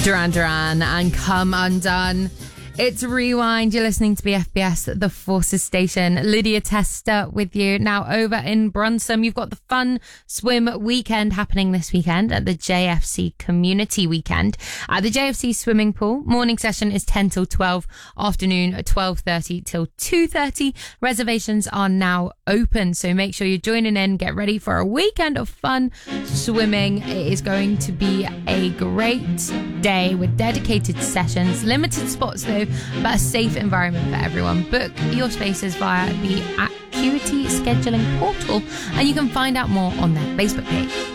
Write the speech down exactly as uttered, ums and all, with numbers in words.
Duran Duran and Come Undone. It's Rewind. You're listening to B F B S, the Forces Station. Lydia Tester with you. Now over in Brunssum, you've got the Fun Swim Weekend happening this weekend at the J F C Community Weekend. At the J F C swimming pool, morning session is ten till twelve, afternoon twelve thirty till two thirty. Reservations are now open, so make sure you're joining in. Get ready for a weekend of fun swimming. It is going to be a great day with dedicated sessions, limited spots though, but a safe environment for everyone. Book your spaces via the Acuity scheduling portal, and you can find out more on their Facebook page.